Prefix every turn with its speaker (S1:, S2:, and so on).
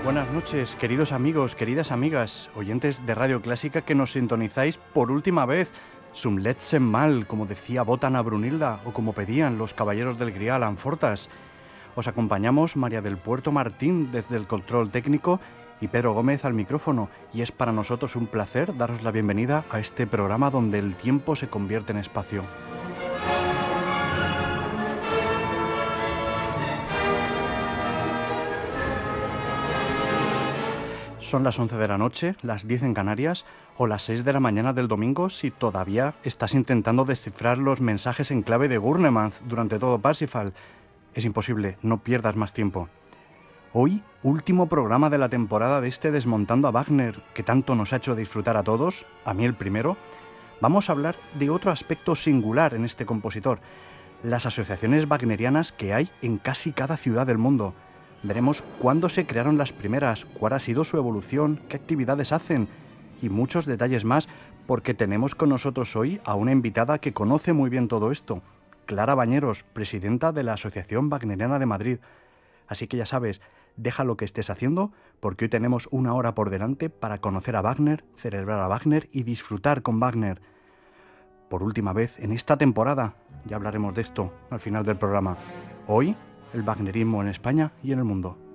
S1: Buenas noches, queridos amigos, queridas amigas, oyentes de Radio Clásica que nos sintonizáis por última vez. Zum letzten Mal, como decía Botana Brunilda, o como pedían los caballeros del Grial Anfortas. Os acompañamos María del Puerto Martín desde el control técnico y Pedro Gómez al micrófono, y es para nosotros un placer daros la bienvenida a este programa donde el tiempo se convierte en espacio. Son las 11 de la noche, las 10 en Canarias, o las 6 de la mañana del domingo si todavía estás intentando descifrar los mensajes en clave de Gurnemanz durante todo Parsifal. Es imposible, no pierdas más tiempo. Hoy, último programa de la temporada de este Desmontando a Wagner, que tanto nos ha hecho disfrutar a todos, a mí el primero, vamos a hablar de otro aspecto singular en este compositor, las asociaciones wagnerianas que hay en casi cada ciudad del mundo. Veremos cuándo se crearon las primeras, cuál ha sido su evolución, qué actividades hacen y muchos detalles más, porque tenemos con nosotros hoy a una invitada que conoce muy bien todo esto, Clara Bañeros, presidenta de la Asociación Wagneriana de Madrid. Así que ya sabes, deja lo que estés haciendo, porque hoy tenemos una hora por delante para conocer a Wagner, celebrar a Wagner y disfrutar con Wagner. Por última vez en esta temporada, ya hablaremos de esto al final del programa. Hoy, el wagnerismo en España y en el mundo.